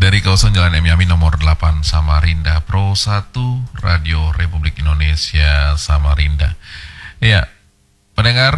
Dari kawasan Jalan M. Yamin nomor 8 Samarinda, Pro 1 Radio Republik Indonesia Samarinda. Iya, pendengar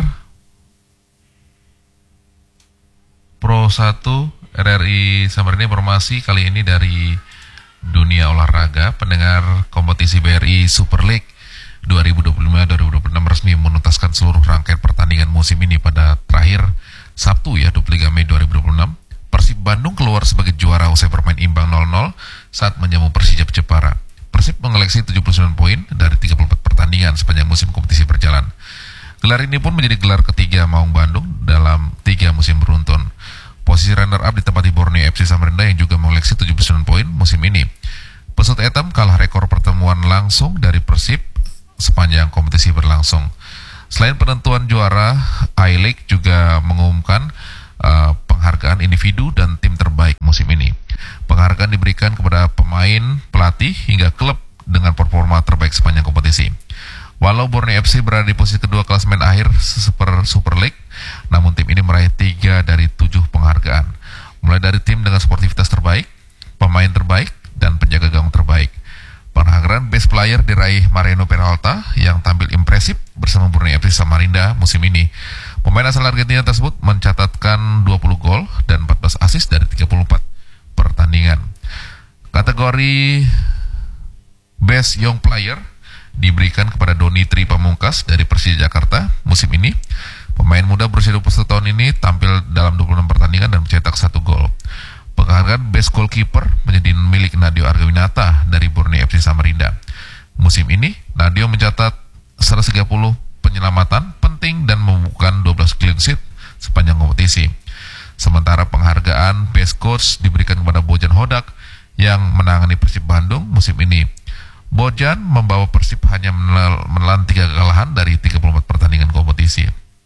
Pro 1 RRI Samarinda, informasi kali ini dari dunia olahraga. Pendengar, kompetisi BRI Super League 2025-2026 resmi menuntaskan seluruh rangkaian pertandingan musim ini pada terakhir Sabtu 23 Mei 2026. Persib Bandung keluar sebagai juara usai bermain imbang 0-0 saat menjamu Persija Jepara. Persib mengoleksi 79 poin dari 34 pertandingan sepanjang musim kompetisi berjalan. Gelar ini pun menjadi gelar ketiga Maung Bandung dalam 3 musim beruntun. Posisi runner-up ditempati Borneo FC Samarinda yang juga mengoleksi 79 poin musim ini. Pesut Etam kalah rekor pertemuan langsung dari Persib sepanjang kompetisi berlangsung. Selain penentuan juara, I-League juga mengumumkan penghargaan individu dan tim terbaik musim ini. Penghargaan diberikan kepada pemain, pelatih, hingga klub dengan performa terbaik sepanjang kompetisi. Walau Borneo FC berada di posisi kedua klasemen akhir Super League, namun tim ini meraih 3 dari 7 penghargaan, mulai dari tim dengan sportivitas terbaik, pemain terbaik, dan penjaga gawang terbaik. Penghargaan Best Player diraih Mariano Peralta yang tampil impresif bersama Borneo FC Samarinda musim ini. Pemain asal Argentina tersebut mencatatkan 20 gol dan 14 assist dari 34 pertandingan. Kategori Best Young Player diberikan kepada Doni Tri Pamungkas dari Persija Jakarta musim ini. Pemain muda berusia 21 tahun ini tampil dalam 26 pertandingan dan mencetak 1 gol. Penghargaan Best Goalkeeper menjadi milik Nadio Argawinata dari Borneo FC Samarinda. Musim ini, Nadio mencatat 130 penyelamatan penting dan membukukan 12 clean sheet sepanjang kompetisi. Sementara penghargaan Best Coach diberikan kepada Bojan Hodak yang menangani Persib Bandung musim ini. Bojan membawa Persib hanya menelan 3 kekalahan dari 34 pertandingan kompetisi.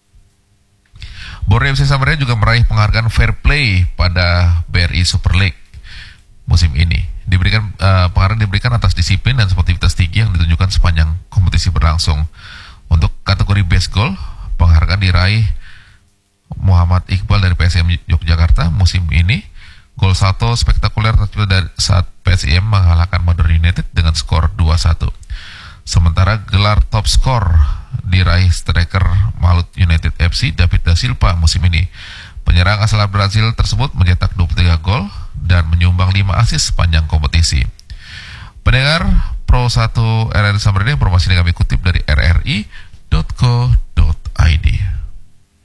Borneo FC Samarinda juga meraih penghargaan Fair Play pada BRI Super League musim ini. Penghargaan diberikan atas disiplin dan sportivitas tinggi yang ditunjukkan sepanjang kompetisi berlangsung. Untuk kategori Best Goal, penghargaan diraih Muhammad Iqbal dari PSM Yogyakarta musim ini. Gol salto spektakuler tercipta dari saat PSIM mengalahkan Madura United dengan skor 2-1. Sementara gelar top skor diraih striker Malut United FC David da Silva musim ini. Penyerang asal Brazil tersebut mencetak 23 gol dan menyumbang 5 assist sepanjang kompetisi. Pendengar, Pro 1 RRI Samarinda, informasi yang kami kutip dari rri.co.id.